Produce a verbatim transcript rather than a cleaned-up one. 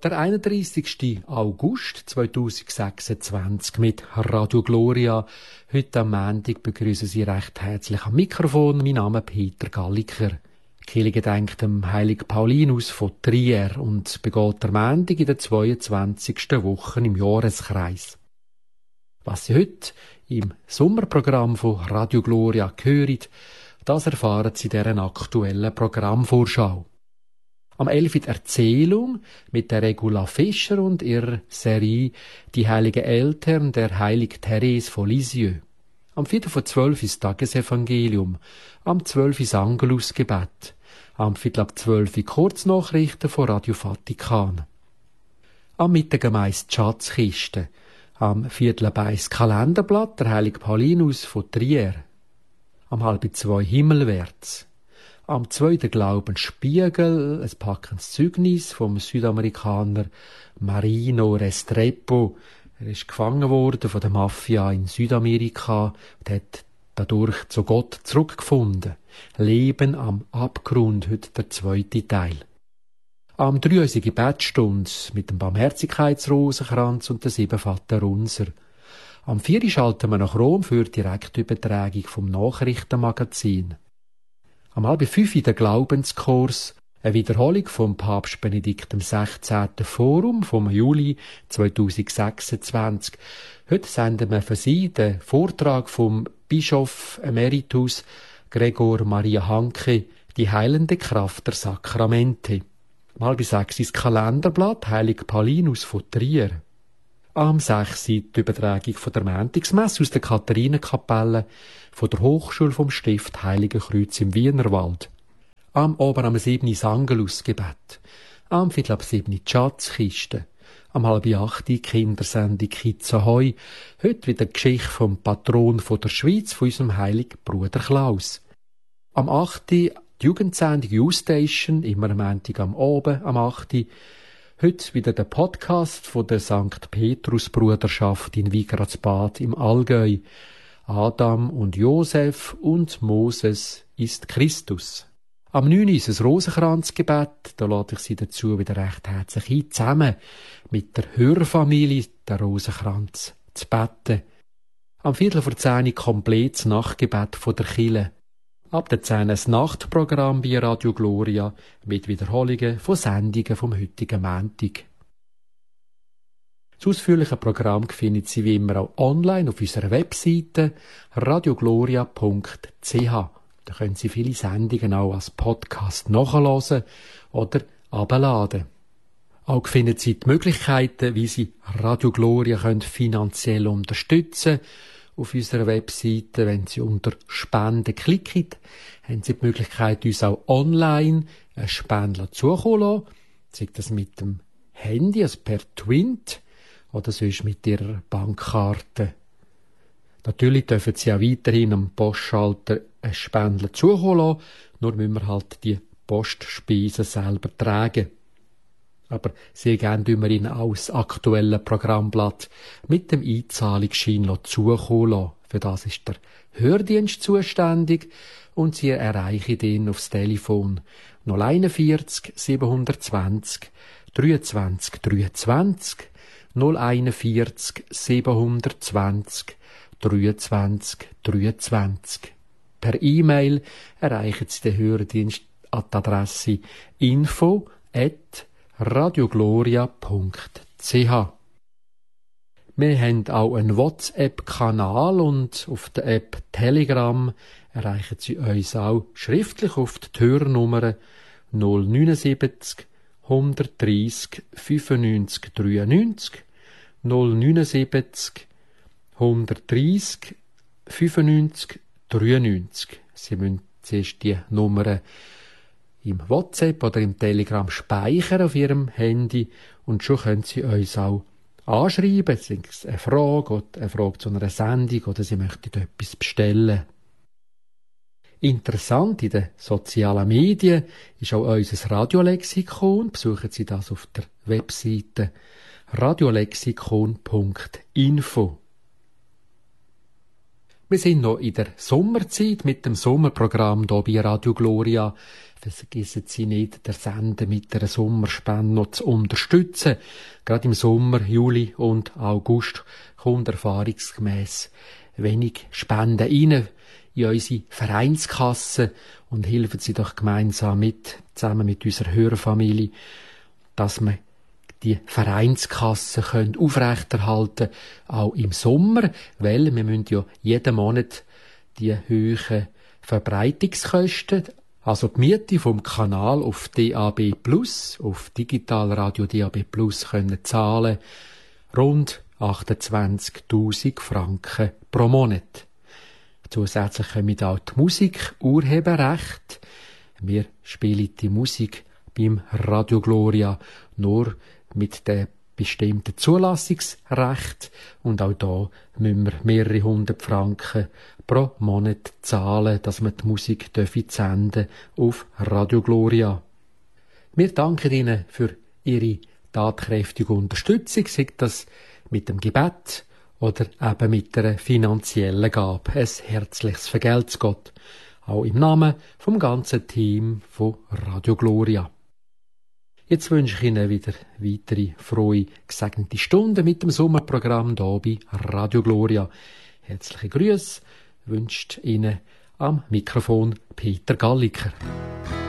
Der einunddreissigsten August zweitausendsechsundzwanzig mit Radio Gloria. Heute am Montag begrüßen Sie recht herzlich am Mikrofon. Mein Name ist Peter Galliker. Die Kirche gedenkt dem heiligen Paulinus von Trier und begeht der Montag in der zweiundzwanzigsten Woche im Jahreskreis. Was Sie heute im Sommerprogramm von Radio Gloria hören, das erfahren Sie in dieser aktuellen Programmvorschau. Am elf die Erzählung mit der Regula Fischer und ihrer Serie «Die heiligen Eltern der heiligen Therese von Lisieux». Am viertel vor zwölf das Tagesevangelium, am zwölf das Angelusgebet, am viertel ab zwölf die Kurznachrichten von Radio Vatikan. Am Mittag meist die Schatzkiste, am viertel ab eins das Kalenderblatt der heilige Paulinus von Trier, am halb zwei Himmelwärts. Am zweiten Glaubensspiegel, ein packendes Zeugnis vom Südamerikaner Marino Restrepo. Er ist gefangen worden von der Mafia in Südamerika und hat dadurch zu Gott zurückgefunden. Leben am Abgrund, heute der zweite Teil. Am drei unsere Gebetsstunde mit dem Barmherzigkeitsrosenkranz und der sieben Vaterunser. Am vier schalten wir nach Rom für die Direktübertragung vom Nachrichtenmagazin. Am halb fünf der Glaubenskurs, eine Wiederholung vom Papst Benedikt dem sechzehnten Forum vom Juli zweitausendsechsundzwanzig. Heute senden wir für Sie den Vortrag vom Bischof Emeritus Gregor Maria Hanke, die heilende Kraft der Sakramente. Am halb sechs das Kalenderblatt Heilig Paulinus von Trier. Am sechs die Übertragung von der Montagsmesse aus der Katharinenkapelle von der Hochschule vom Stift Heiligen Kreuz im Wienerwald. Am Abend am sieben das Angelusgebet. Am viertel ab sieben die Schatzkiste. Am halb acht die Kindersendung Kids Ahoi. Heute wieder die Geschichte vom Patron von der Schweiz, von unserem heiligen Bruder Klaus. Am acht die Jugendsendung U-Station, immer am Montag am Abend am acht. Heute wieder der Podcast von der Sankt Petrus Bruderschaft in Wigradsbad im Allgäu. Adam und Josef und Moses ist Christus. Am neun ist das Rosenkranzgebet, da lade ich Sie dazu wieder recht herzlich ein, zusammen mit der Hörfamilie der Rosenkranz zu beten. Am viertel vor zehn komplett das Nachtgebet von der Kirche. Ab der zehn das Nachtprogramm bei Radio Gloria mit Wiederholungen von Sendungen vom heutigen Montag. Das ausführliche Programm finden Sie wie immer auch online auf unserer Webseite radiogloria punkt c h. Da können Sie viele Sendungen auch als Podcast nachhören oder abladen. Auch finden Sie die Möglichkeiten, wie Sie Radio Gloria können finanziell unterstützen können. Auf unserer Webseite, wenn Sie unter Spenden klicken, haben Sie die Möglichkeit, uns auch online einen Spender zukommen zu lassen. Sei das mit dem Handy, also per Twint, oder sonst mit Ihrer Bankkarte. Natürlich dürfen Sie auch weiterhin am Postschalter einen Spender zukommen lassen, nur müssen wir halt die Postspesen selber tragen. Aber sehr gerne tun wir Ihnen auch das aktuelle Programmblatt mit dem Einzahlungsschein zukommen lassen. Für das ist der Hördienst zuständig und Sie erreichen ihn aufs Telefon null einundvierzig siebenhundertzwanzig dreiundzwanzig dreiundzwanzig null einundvierzig siebenhundertzwanzig dreiundzwanzig dreiundzwanzig. Per E-Mail erreichen Sie den Hördienst an die Adresse info at radiogloria punkt c h. Wir haben auch einen WhatsApp-Kanal und auf der App Telegram erreichen Sie uns auch schriftlich auf die Hörnummer null neunundsiebzig hundertdreissig fünfundneunzig dreiundneunzig null neunundsiebzig hundertdreissig fünfundneunzig dreiundneunzig. Sie müssen zuerst die Nummern im WhatsApp oder im Telegram speichern auf Ihrem Handy und schon können Sie uns auch anschreiben, sei es eine Frage oder eine Frage zu einer Sendung oder Sie möchten etwas bestellen. Interessant in den sozialen Medien ist auch unser Radiolexikon. Besuchen Sie das auf der Webseite radiolexikon punkt info. Wir sind noch in der Sommerzeit mit dem Sommerprogramm hier bei Radio Gloria. Vergessen Sie nicht, der Sender mit der Sommerspende noch zu unterstützen. Gerade im Sommer, Juli und August kommt erfahrungsgemäss wenig Spenden rein in unsere Vereinskasse und helfen Sie doch gemeinsam mit, zusammen mit unserer Hörerfamilie, dass wir die Vereinskasse können aufrechterhalten, auch im Sommer, weil wir müssen ja jeden Monat die hohen Verbreitungskosten, also die Miete vom Kanal auf D A B plus, auf Digitalradio D A B plus können zahlen, rund achtundzwanzigtausend Franken pro Monat. Zusätzlich kommen auch die Musik, Urheberrecht. Wir spielen die Musik beim Radio Gloria nur mit dem bestimmten Zulassungsrecht. Und auch da müssen wir mehrere hundert Franken pro Monat zahlen, dass wir die Musik senden auf Radio Gloria. Wir danken Ihnen für Ihre tatkräftige Unterstützung, sei das mit dem Gebet oder eben mit einer finanziellen Gabe. Ein herzliches Vergelt's Gott, auch im Namen vom ganzen Team von Radio Gloria. Jetzt wünsche ich Ihnen wieder weitere frohe, gesegnete Stunden mit dem Sommerprogramm hier bei Radio Gloria. Herzliche Grüße wünscht Ihnen am Mikrofon Peter Galliker.